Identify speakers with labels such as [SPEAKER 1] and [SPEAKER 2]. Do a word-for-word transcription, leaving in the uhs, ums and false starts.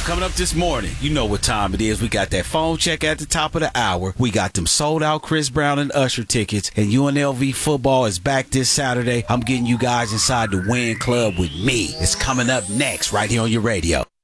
[SPEAKER 1] Coming up this morning, you know what time it is. We got that phone check at the top of the hour. We got them sold out Chris Brown and Usher tickets. And U N L V football is back this Saturday. I'm getting you guys inside the Win Club with me. It's coming up next right here on your radio.